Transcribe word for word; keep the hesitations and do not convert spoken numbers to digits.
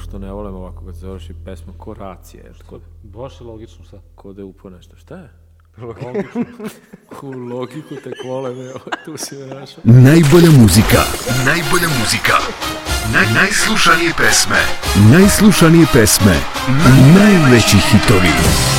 što ne volim ovako kad završi pesma, ko racija. Kod, baš je logično, šta? Ko da je upo nešto, šta je? Logično. U logiku tek vole me, tu si me našao. Najbolja muzika, najbolja muzika, Naj, najslušanije pesme, najslušanije pesme, najveći hitovi.